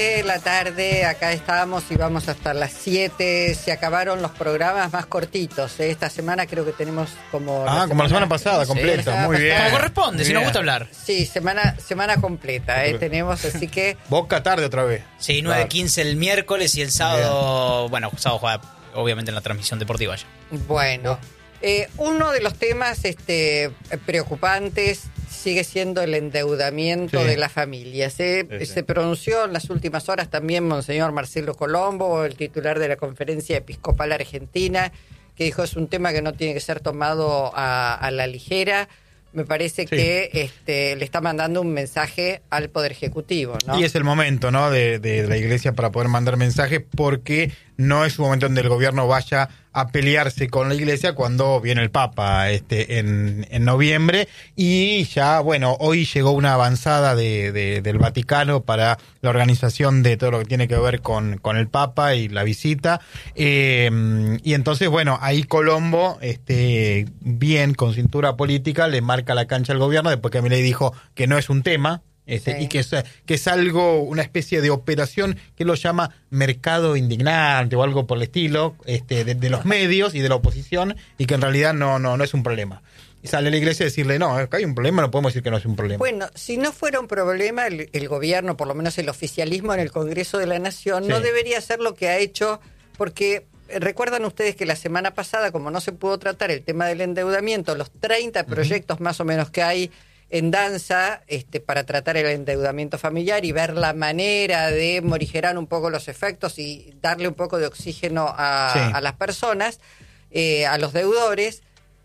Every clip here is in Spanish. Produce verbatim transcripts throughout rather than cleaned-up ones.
La tarde, acá estamos y vamos hasta las siete. Se acabaron los programas más cortitos. ¿eh? Esta semana creo que tenemos como... Ah, la como semana, la semana pasada, completa. Sí, muy bien. Como corresponde, muy si bien. Nos gusta hablar. Sí, semana semana completa ¿eh? tenemos, así que... Boca tarde otra vez. Sí, nueve quince el miércoles y el sábado... Bueno, sábado juega obviamente en la transmisión deportiva ya. Bueno, eh, uno de los temas este, preocupantes sigue siendo el endeudamiento sí. de las familias. ¿eh? Sí, sí. Se pronunció en las últimas horas también Monseñor Marcelo Colombo, el titular de la Conferencia Episcopal Argentina, que dijo es un tema que no tiene que ser tomado a, a la ligera. Me parece sí. que este, le está mandando un mensaje al Poder Ejecutivo, ¿no? Y es el momento, ¿no?, de, de la Iglesia para poder mandar mensajes, porque no es un momento donde el gobierno vaya a pelearse con la Iglesia cuando viene el Papa este, en, en noviembre. Y ya, bueno, hoy llegó una avanzada de, de, del Vaticano para la organización de todo lo que tiene que ver con, con el Papa y la visita. Eh, y entonces, bueno, ahí Colombo, este, bien, con cintura política, le marca la cancha al gobierno, después que Milei dijo que no es un tema. Este, sí. Y que es, que es algo, una especie de operación que lo llama mercado indignante o algo por el estilo, este, de, de los medios y de la oposición, y que en realidad no, no, no es un problema. Y sale la Iglesia a decirle, no, acá hay un problema, no podemos decir que no es un problema. Bueno, si no fuera un problema, el, el gobierno, por lo menos el oficialismo en el Congreso de la Nación, sí. no debería hacer lo que ha hecho, porque... Recuerdan ustedes que la semana pasada, como no se pudo tratar el tema del endeudamiento, los treinta proyectos uh-huh. más o menos que hay en danza este, para tratar el endeudamiento familiar y ver la manera de morigerar un poco los efectos y darle un poco de oxígeno a, sí. a las personas, eh, a los deudores,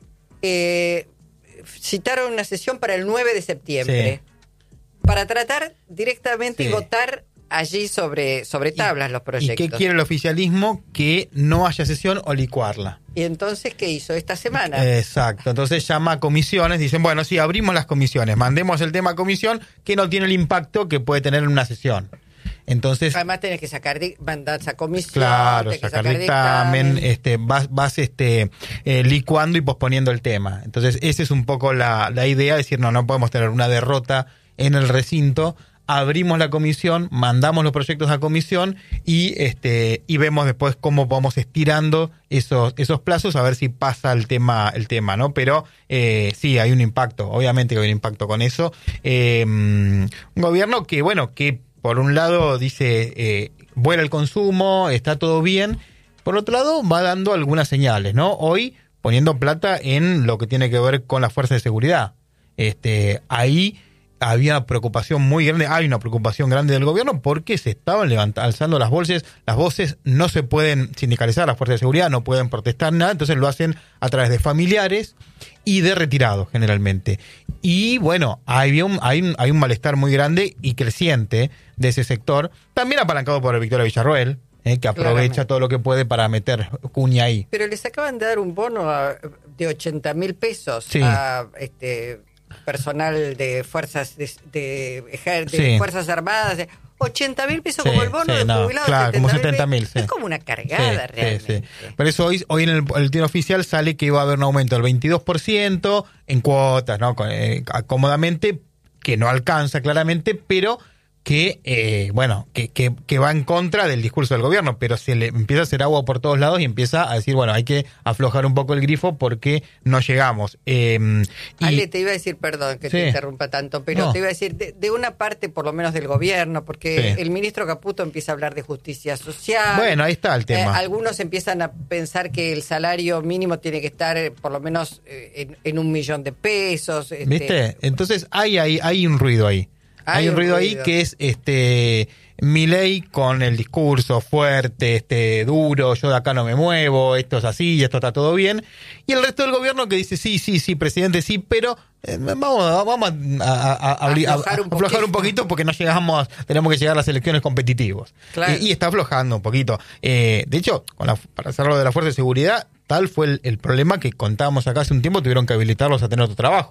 eh, citaron una sesión para el nueve de septiembre sí. para tratar directamente sí. y votar allí sobre, sobre tablas y, los proyectos. ¿Y qué quiere el oficialismo? Que no haya sesión o licuarla. ¿Y entonces qué hizo esta semana? Exacto, entonces llama a comisiones, dicen, bueno, sí, abrimos las comisiones, mandemos el tema a comisión, que no tiene el impacto que puede tener en una sesión. Entonces, además tenés que sacar mandar a comisión, claro, sacar, que sacar dictamen, dictamen. este, vas, vas este, eh, licuando y posponiendo el tema. Entonces, esa es un poco la, la idea, decir, no, no podemos tener una derrota en el recinto. Abrimos la comisión, mandamos los proyectos a comisión y este y vemos después cómo vamos estirando esos esos plazos a ver si pasa el tema el tema, ¿no? Pero eh, sí hay un impacto, obviamente que hay un impacto con eso. Eh, un gobierno que bueno que por un lado dice eh, vuela el consumo, está todo bien, por otro lado va dando algunas señales, ¿no? Hoy poniendo plata en lo que tiene que ver con las fuerzas de seguridad. Este ahí había preocupación muy grande, hay una preocupación grande del gobierno porque se estaban levantando, alzando las voces, las voces no se pueden sindicalizar, las fuerzas de seguridad no pueden protestar nada, entonces lo hacen a través de familiares y de retirados generalmente. Y bueno, hay un, hay un, hay un malestar muy grande y creciente de ese sector, también apalancado por Victoria Villarroel, eh, que aprovecha Claramente. todo lo que puede para meter cuña ahí. Pero les acaban de dar un bono a, de ochenta mil pesos sí. a este... personal de fuerzas de, de, de sí. fuerzas armadas, de ochenta mil pesos sí, como el bono sí, de no, jubilados. Claro, como setenta mil. Sí. Es como una cargada sí, realmente. Sí, sí. Por eso hoy, hoy en el boletín oficial sale que iba a haber un aumento del veintidós por ciento en cuotas, ¿no? Eh, acomodamente, que no alcanza claramente, pero que, eh, bueno, que, que, que va en contra del discurso del gobierno, pero se le empieza a hacer agua por todos lados y empieza a decir, bueno, hay que aflojar un poco el grifo porque no llegamos. Eh, y... Ale, te iba a decir, perdón que sí. te interrumpa tanto, pero no. te iba a decir, de, de una parte por lo menos del gobierno, porque sí. el ministro Caputo empieza a hablar de justicia social. Bueno, ahí está el tema. Eh, algunos empiezan a pensar que el salario mínimo tiene que estar eh, por lo menos eh, en, en un millón de pesos. Este... ¿Viste? Entonces hay, hay, hay un ruido ahí. Hay, Hay un ruido, ruido ahí que es este Milei con el discurso fuerte, este duro, yo de acá no me muevo, esto es así, esto está todo bien. Y el resto del gobierno que dice, sí, sí, sí, presidente, sí, pero eh, vamos, vamos a, a, a, a, aflojar, un a aflojar un poquito porque no llegamos, tenemos que llegar a las elecciones competitivas. Claro. Eh, y está aflojando un poquito. Eh, de hecho, con la, para hacerlo de la Fuerza de Seguridad, tal fue el, el problema que contábamos acá hace un tiempo, tuvieron que habilitarlos a tener otro trabajo.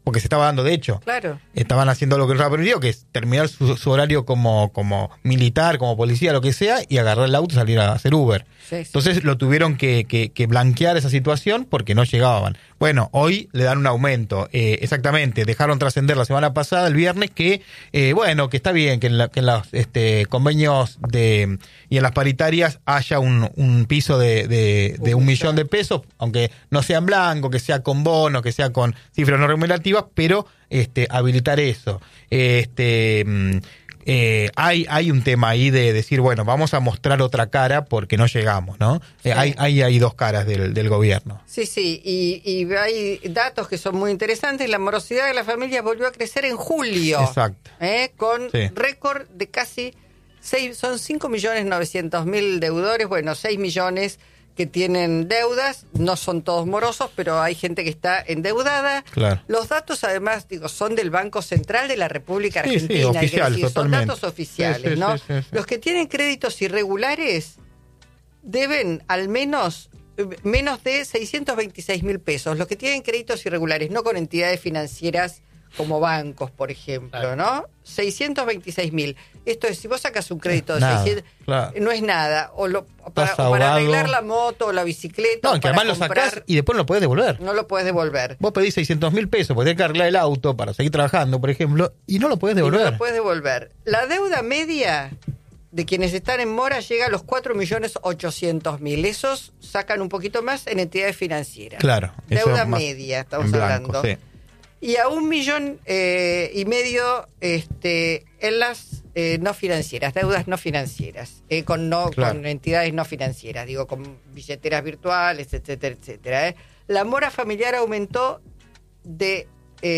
porque se estaba dando de hecho. Claro. Estaban haciendo lo que les había permitido, que es terminar su, su horario como, como militar, como policía, lo que sea, y agarrar el auto y salir a hacer Uber. Sí, sí. Entonces lo tuvieron que, que, que blanquear esa situación porque no llegaban. Bueno, hoy le dan un aumento. Eh, exactamente, dejaron trascender la semana pasada, el viernes, que, eh, bueno, que está bien, que en, la, que en los este, convenios de y en las paritarias haya un, un piso de, de, de un millón de pesos, aunque no sea en blanco, que sea con bono, que sea con cifras no remunerativas, pero este, habilitar eso. Este... Eh, hay hay un tema ahí de decir, bueno, vamos a mostrar otra cara porque no llegamos, ¿no? Sí. Eh, hay, hay hay dos caras del, del gobierno. Sí, sí, y, y hay datos que son muy interesantes. La morosidad de las familias volvió a crecer en julio. Exacto. ¿eh? Con Sí. récord de casi seis, son cinco millones novecientos mil deudores, bueno, seis millones que tienen deudas, no son todos morosos, pero hay gente que está endeudada. Claro. Los datos, además, digo, son del Banco Central de la República Sí, sí, Argentina, hay que oficiales, decir, son totalmente. datos oficiales, Sí, sí, ¿no? sí, sí, sí. Los que tienen créditos irregulares deben al menos eh, menos de seiscientos veintiséis mil pesos. Los que tienen créditos irregulares, no con entidades financieras como bancos, por ejemplo, Claro. ¿no? seiscientos veintiséis mil. Esto es, si vos sacas un crédito de Nada, seiscientos, claro. no es nada. O, lo, para, Estás o para ahogado. arreglar la moto o la bicicleta. No, o que para además lo comprar, sacás y después no lo podés devolver. no lo puedes devolver. Vos pedís seiscientos mil pesos, porque tenés que arreglar el auto para seguir trabajando, por ejemplo, y no lo podés devolver. Y no lo puedes devolver. La deuda media de quienes están en mora llega a los cuatro millones ochocientos mil. Esos sacan un poquito más en entidades financieras. Claro. eso Deuda más media, estamos en blanco, hablando. sí. Y a un millón eh, y medio este, en las eh, no financieras, deudas no financieras, eh, con no Claro. con entidades no financieras, digo, con billeteras virtuales, etcétera, etcétera. ¿eh? La mora familiar aumentó de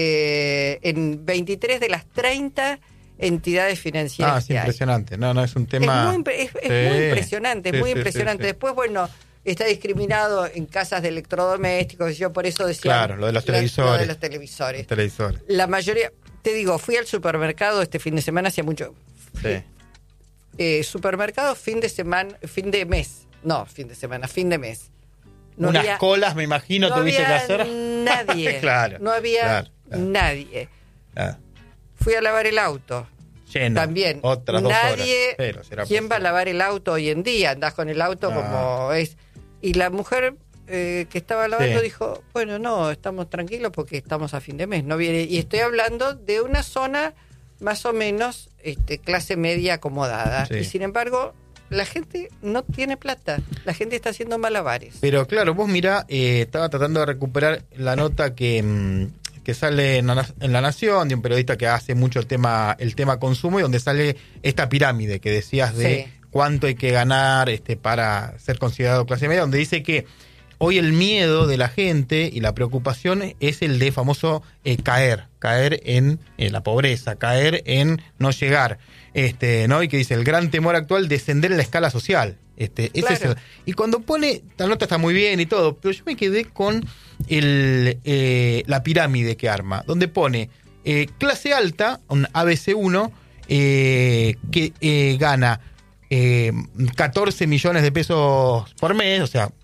eh, en veintitrés de las treinta entidades financieras Ah, es que hay. impresionante. No, no, es un tema... Es muy, impre- es- es Sí. muy impresionante, es Sí, muy sí, impresionante. sí, sí. Después, bueno, está discriminado en casas de electrodomésticos, y yo por eso decía... Claro, lo de los la- televisores. Lo de los televisores. Televisor. La mayoría, te digo, fui al supermercado este fin de semana, hacía mucho... Sí. Eh, supermercado fin de semana, fin de mes. No, fin de semana, fin de mes. No Unas había- colas, me imagino, no tuviste que había hacer. nadie. Claro, No había claro, claro. nadie. Ah, Fui a lavar el auto. lleno. También, Otras dos horas. nadie, Pero será ¿quién va a posible. lavar el auto hoy en día? Andás con el auto No. como es. Y la mujer eh, que estaba lavando Sí. dijo, bueno, no, estamos tranquilos porque estamos a fin de mes, no viene. Y estoy hablando de una zona más o menos este, clase media acomodada. Sí. Y sin embargo, la gente no tiene plata, la gente está haciendo malabares. Pero claro, vos mirá, eh, estaba tratando de recuperar la nota que, mm, que sale en la, en La Nación, de un periodista que hace mucho el tema, el tema consumo, y donde sale esta pirámide que decías de Sí. cuánto hay que ganar este para ser considerado clase media, donde dice que hoy el miedo de la gente y la preocupación es el de famoso eh, caer, caer en eh, la pobreza, caer en no llegar, este, ¿no? Y que dice el gran temor actual, descender en la escala social. Este, ese es Claro. el- y cuando pone, la nota está muy bien y todo, pero yo me quedé con el, eh, la pirámide que arma, donde pone eh, clase alta, un A B C uno, eh, que eh, gana eh, catorce millones de pesos por mes, o sea,